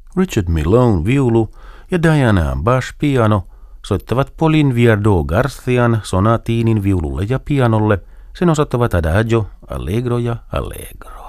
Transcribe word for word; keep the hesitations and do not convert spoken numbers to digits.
Richard Milone viulu ja Diana Bash piano soittavat Pauline Viardot Garcian sonatiinin viululle ja pianolle. Sen osat ovat Adagio, Allegro ja Allegro.